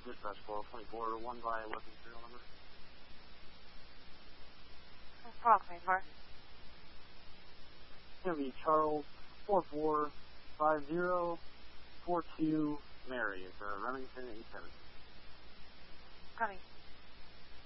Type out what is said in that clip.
Dispatch 424, 1 by 11 serial number. 424. It's going to be Charles 445042 Mary. It's Remington 87. Copy.